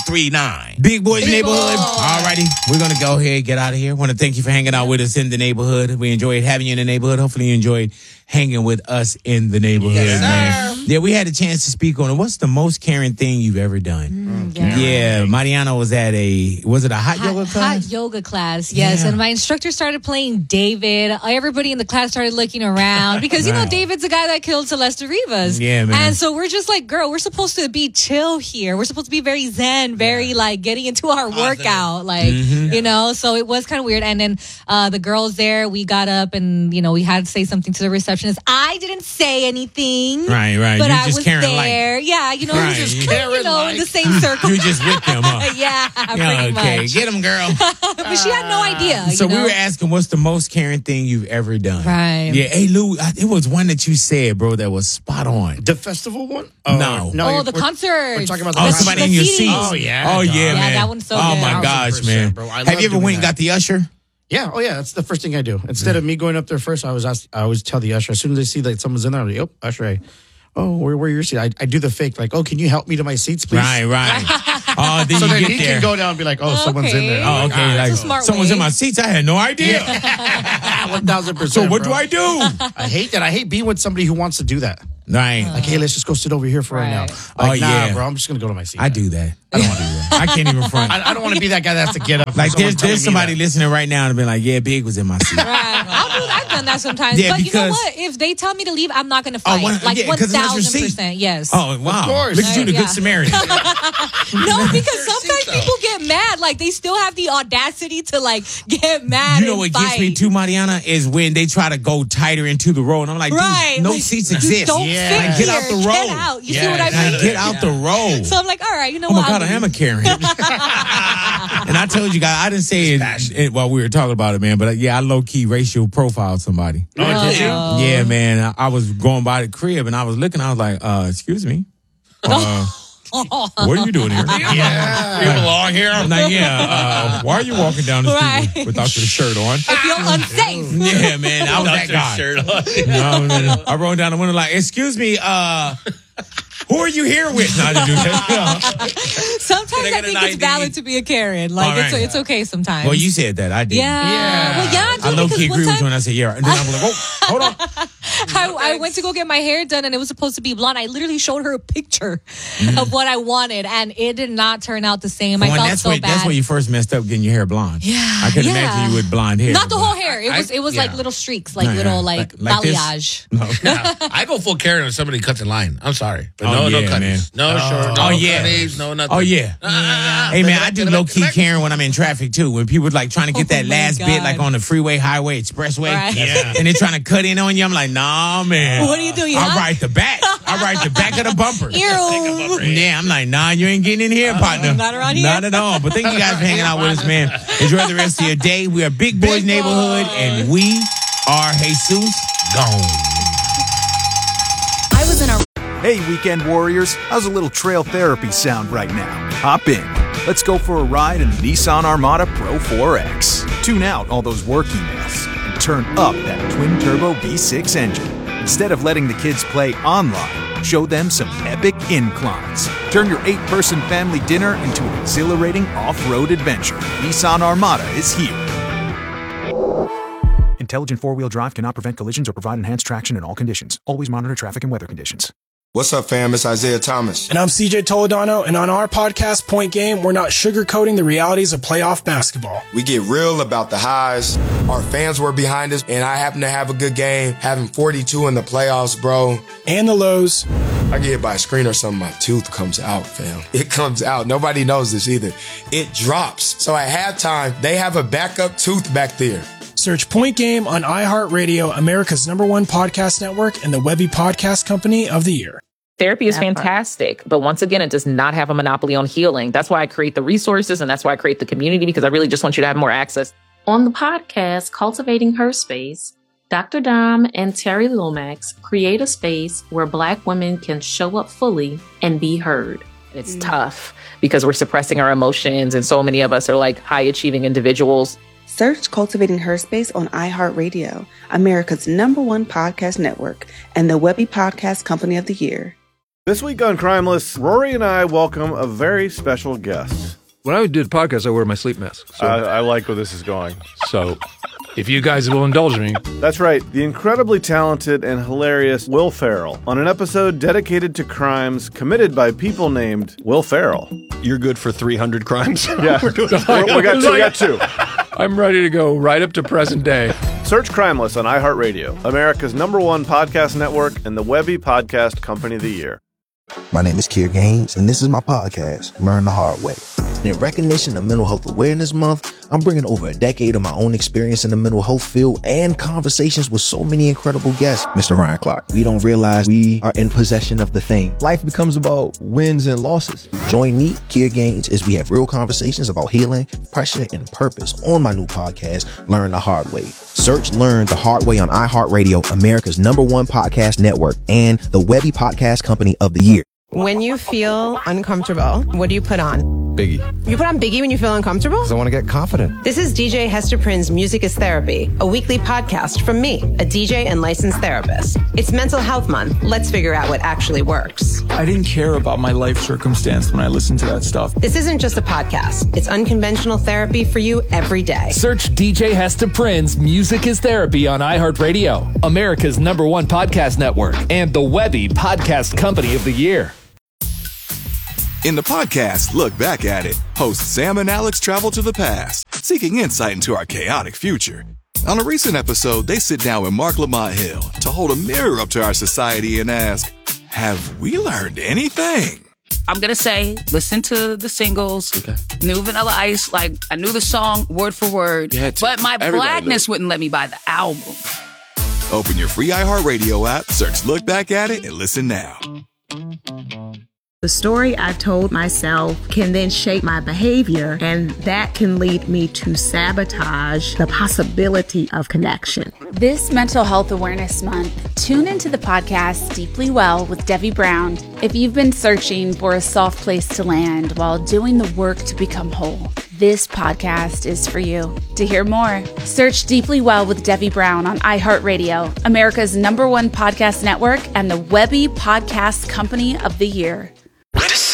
39. Big Boys Neighborhood. Alrighty, we're going to go ahead and get out of here. Want to thank you for hanging out with us in the neighborhood. We enjoyed having you in the neighborhood. Hopefully you enjoyed hanging with us in the neighborhood, man. Yeah, we had a chance to speak on it. What's the most caring thing you've ever done? Yeah, Mariana was at was it a hot yoga class? Hot yoga class, yes. Yeah. And my instructor started playing David. Everybody in the class started looking around because, you know, David's the guy that killed Celeste Rivas. Yeah, man. And so we're just like, girl, we're supposed to be chill here. We're supposed to be very zen, very like getting into our workout, like, you know, so it was kind of weird. And then the girls there, we got up and, you know, we had to say something to the receptionist. I didn't say anything. Right. But You're I just was Karen there. Light. Yeah, you know, right. just in the same circle. You're just with them, huh? Yeah, pretty much. Get them, girl. But she had no idea. So you know? we were asking, what's the most caring thing you've ever done? Right. Yeah. Hey, Lou, it was one that you said, bro, that was spot on. The festival one? No. The concert. We're talking about the somebody in your seat. Oh, yeah. Oh, yeah, man. That one's so oh, good. my gosh, man. Bro. Have you ever went and got the usher? Yeah. Oh, yeah. That's the first thing I do. Instead of me going up there first, I always tell the usher, as soon as they see that someone's in there, I'm like, yep, usher, hey. Oh, where are your seat? I do the fake, like, oh, can you help me to my seats, please? Right. Oh, then so you then get he there. can go down and be like, oh, someone's in there. Oh, okay. That's a smart someone's way. in my seats. I had no idea. 1,000%. So what do I do? I hate that. I hate being with somebody who wants to do that. Right. Like, hey, let's just go sit over here for right now. Like, nah, bro, I'm just going to go to my seat. I do that. I don't want to do that. I can't even front. I don't want to be that guy that has to get up. Like, there's somebody listening right now and be like, yeah, Big was in my seat. Right. I've done that sometimes. Yeah, but you know what? If they tell me to leave, I'm not going to fight. 1,000%. Yes. Oh, wow. Of course. Look at you, the good Samaritan. No, because sometimes people get mad. Like, they still have the audacity to, like, get mad. You know what gets me too, Mariana, is when they try to go tighter into the row. And I'm like, dude, no seats exist. Don't fit get out the row. Get out. You see what I mean? Get out the row. So I'm like, all right, you know what? what? Oh, my God, I am a Karen. And I told you guys, I didn't say it while we were talking about it, man. But I low-key racial profiled somebody. Oh, did you? Yeah, man. I was going by the crib and I was looking. I was like, excuse me. What are you doing here? Yeah. You belong here? I'm like, why are you walking down the street without your shirt on? I feel unsafe. Yeah, man. I was that guy. Shirt on. I rolled down the window like, excuse me, who are you here with? No, I didn't do that. Sometimes I think it's valid to be a Karen. Like, it's okay sometimes. Well, you said that. I did. Yeah. Well, yeah, I low-key agree with you when I say yeah. And then I'm like, oh, hold on. I went to go get my hair done and it was supposed to be blonde. I literally showed her a picture of what I wanted and it did not turn out the same. I felt so bad. That's when you first messed up getting your hair blonde. Yeah. I could imagine you with blonde hair. Not the whole hair. It was like little streaks, like little balayage. I go full Karen when somebody cuts in line. I'm sorry. But no cuttings. Man. No short. No cuttings. No nothing. Oh, yeah. Hey, man, I do low-key Karen when I'm in traffic, too. When people like trying to get that last bit, like on the freeway, highway, expressway. Right. Yeah. And they're trying to cut in on you. I'm like, nah, man. What do you do? I ride the back. I ride the back of the bumper. Yeah, I'm like, nah, you ain't getting in here, partner. Not around here. Not at all. But thank you guys for hanging out with us, man. Enjoy the rest of your day. We are Big Boys Neighborhood, and we are Jesus Gone. I was in a... Hey, weekend warriors, how's a little trail therapy sound right now? Hop in. Let's go for a ride in the Nissan Armada Pro 4X. Tune out all those work emails and turn up that twin-turbo V6 engine. Instead of letting the kids play online, show them some epic inclines. Turn your 8-person family dinner into an exhilarating off-road adventure. Nissan Armada is here. Intelligent four-wheel drive cannot prevent collisions or provide enhanced traction in all conditions. Always monitor traffic and weather conditions. What's up, fam? It's Isaiah Thomas. And I'm CJ Toledano, and on our podcast, Point Game, we're not sugarcoating the realities of playoff basketball. We get real about the highs. Our fans were behind us, and I happen to have a good game, having 42 in the playoffs, bro. And the lows. I get hit by a screen or something, my tooth comes out, fam. It comes out. Nobody knows this either. It drops. So at halftime, they have a backup tooth back there. Search Point Game on iHeartRadio, America's #1 podcast network, and the Webby Podcast Company of the Year. Therapy is fantastic, but once again, it does not have a monopoly on healing. That's why I create the resources, and that's why I create the community, because I really just want you to have more access. On the podcast, Cultivating Her Space, Dr. Dom and Terry Lomax create a space where Black women can show up fully and be heard. It's tough because we're suppressing our emotions, and so many of us are like high-achieving individuals. Search Cultivating Her Space on iHeartRadio, America's #1 podcast network, and the Webby Podcast Company of the Year. This week on Crimeless, Rory and I welcome a very special guest. When I do the podcast, I wear my sleep mask. So. I like where this is going. So, if you guys will indulge me. That's right, the incredibly talented and hilarious Will Ferrell on an episode dedicated to crimes committed by people named Will Ferrell. You're good for 300 crimes? Yeah, we got two. I'm ready to go right up to present day. Search Crimeless on iHeartRadio, America's #1 podcast network and the Webby Podcast Company of the Year. My name is Kier Gaines, and this is my podcast, Learn the Hard Way. In recognition of Mental Health Awareness Month, I'm bringing over a decade of my own experience in the mental health field and conversations with so many incredible guests. Mr. Ryan Clark, we don't realize we are in possession of the thing. Life becomes about wins and losses. Join me, Kier Gaines, as we have real conversations about healing, pressure, and purpose on my new podcast, Learn the Hard Way. Search Learn the Hard Way on iHeartRadio, America's #1 podcast network, and the Webby Podcast Company of the Year. When you feel uncomfortable, what do you put on? Biggie. You put on Biggie when you feel uncomfortable? Because I want to get confident. This is DJ Hester Prynne's Music is Therapy, a weekly podcast from me, a DJ and licensed therapist. It's Mental Health Month. Let's figure out what actually works. I didn't care about my life circumstance when I listened to that stuff. This isn't just a podcast. It's unconventional therapy for you every day. Search DJ Hester Prynne's Music is Therapy on iHeartRadio, America's #1 podcast network, and the Webby Podcast Company of the Year. In the podcast, Look Back at It, hosts Sam and Alex travel to the past, seeking insight into our chaotic future. On a recent episode, they sit down with Mark Lamont Hill to hold a mirror up to our society and ask, have we learned anything? I'm going to say, listen to the singles, New Vanilla Ice, like I knew the song word for word, but my blackness wouldn't let me buy the album. Open your free iHeartRadio app, search Look Back at It, and listen now. The story I told myself can then shape my behavior, and that can lead me to sabotage the possibility of connection. This Mental Health Awareness Month, tune into the podcast Deeply Well with Debbie Brown. If you've been searching for a soft place to land while doing the work to become whole, this podcast is for you. To hear more, search Deeply Well with Debbie Brown on iHeartRadio, America's #1 podcast network, and the Webby Podcast Company of the Year.